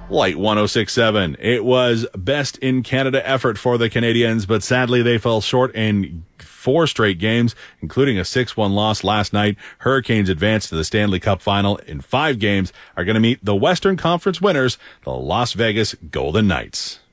Light 106.7. It was best in Canada effort for the Canadiens, but sadly they fell short in 4 straight games, including a 6-1 loss last night. Hurricanes advanced to the Stanley Cup final in 5 games, are going to meet the Western Conference winners, the Las Vegas Golden Knights.